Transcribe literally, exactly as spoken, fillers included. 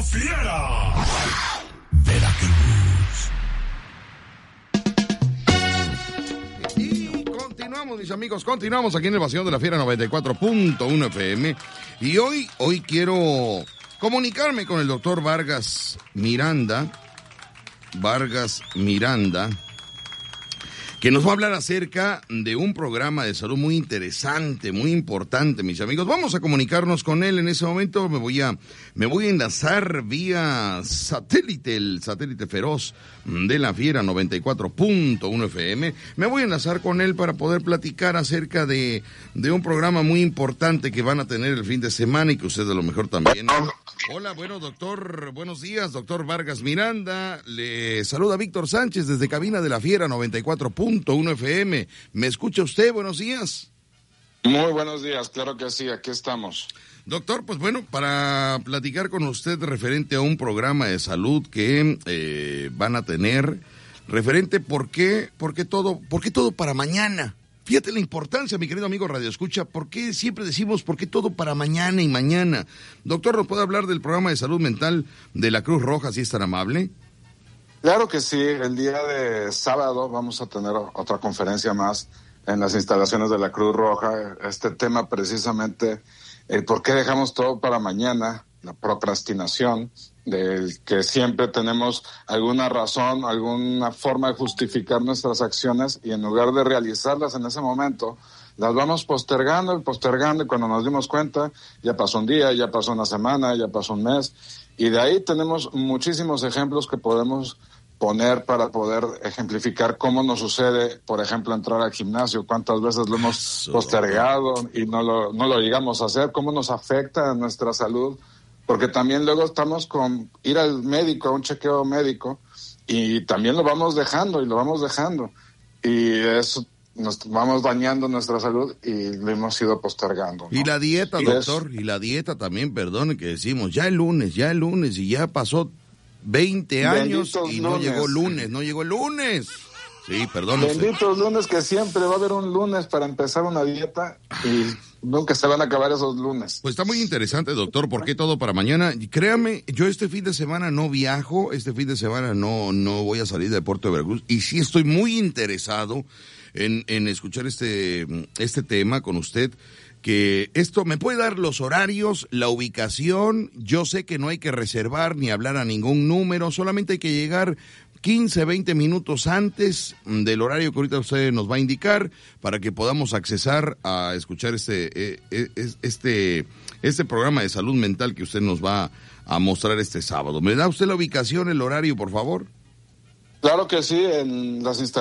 La Fiera. Veracruz. Y continuamos, mis amigos, continuamos aquí en el Vacío de la Fiera noventa y cuatro punto uno F M. Y hoy, hoy quiero comunicarme con el doctor Vargas Miranda. Vargas Miranda, que nos va a hablar acerca de un programa de salud muy interesante, muy importante, mis amigos. Vamos a comunicarnos con él en ese momento. Me voy a, me voy a enlazar vía satélite, el satélite feroz de la Fiera noventa y cuatro punto uno F M. Me voy a enlazar con él para poder platicar acerca de, de un programa muy importante que van a tener el fin de semana y que usted a lo mejor también. Hola, bueno, doctor, buenos días, doctor Vargas Miranda. Le saluda Víctor Sánchez desde cabina de la Fiera noventa y cuatro punto uno F M. ¿Me escucha usted? Buenos días. Muy buenos días, claro que sí, aquí estamos. Doctor, pues bueno, para platicar con usted referente a un programa de salud que eh, van a tener, referente por qué, por qué todo, por qué todo para mañana. Fíjate la importancia, mi querido amigo Radio Escucha, ¿por qué siempre decimos por qué todo para mañana y mañana? Doctor, ¿nos puede hablar del programa de salud mental de la Cruz Roja, si es tan amable? Claro que sí, el día de sábado vamos a tener otra conferencia más en las instalaciones de la Cruz Roja. Este tema precisamente, el por qué dejamos todo para mañana, la procrastinación, del que siempre tenemos alguna razón, alguna forma de justificar nuestras acciones y en lugar de realizarlas en ese momento, las vamos postergando y postergando y cuando nos dimos cuenta ya pasó un día, ya pasó una semana, ya pasó un mes y de ahí tenemos muchísimos ejemplos que podemos poner para poder ejemplificar cómo nos sucede, por ejemplo, entrar al gimnasio, cuántas veces lo hemos Eso. postergado y no lo, no lo llegamos a hacer, cómo nos afecta a nuestra salud. Porque también luego estamos con ir al médico, a un chequeo médico, y también lo vamos dejando y lo vamos dejando. Y eso nos vamos dañando nuestra salud y lo hemos ido postergando, ¿no? Y la dieta, y doctor, es... y la dieta también, perdone que decimos, ya el lunes, ya el lunes, y ya pasó veinte años y no lunes. llegó lunes, no llegó el lunes. Sí, perdón. Benditos lunes, que siempre va a haber un lunes para empezar una dieta y nunca se van a acabar esos lunes. Pues está muy interesante, doctor, ¿por qué todo para mañana? Créame, yo este fin de semana no viajo, este fin de semana no, no voy a salir de Puerto de Veracruz y sí estoy muy interesado en, en escuchar este, este tema con usted, que esto me puede dar los horarios, la ubicación. Yo sé que no hay que reservar ni hablar a ningún número, solamente hay que llegar quince, veinte minutos antes del horario que ahorita usted nos va a indicar para que podamos accesar a escuchar este, este, este programa de salud mental que usted nos va a mostrar este sábado. ¿Me da usted la ubicación, el horario, por favor? Claro que sí, en las instalaciones